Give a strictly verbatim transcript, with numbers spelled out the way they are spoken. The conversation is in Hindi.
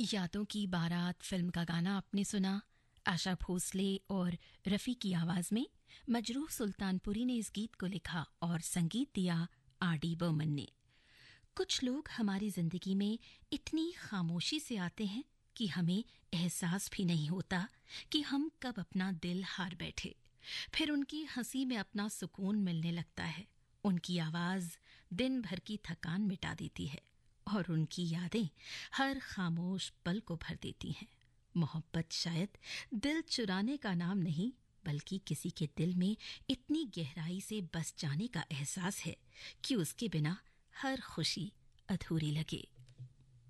यादों की बारात फिल्म का गाना आपने सुना। आशा भोसले और रफ़ी की आवाज में मजरूह सुल्तानपुरी ने इस गीत को लिखा और संगीत दिया आर डी बर्मन ने। कुछ लोग हमारी जिंदगी में इतनी खामोशी से आते हैं कि हमें एहसास भी नहीं होता कि हम कब अपना दिल हार बैठे। फिर उनकी हंसी में अपना सुकून मिलने लगता है। उनकी आवाज दिन भर की थकान मिटा देती है और उनकी यादें हर खामोश पल को भर देती हैं। मोहब्बत शायद दिल चुराने का नाम नहीं, बल्कि किसी के दिल में इतनी गहराई से बस जाने का एहसास है कि उसके बिना हर खुशी अधूरी लगे।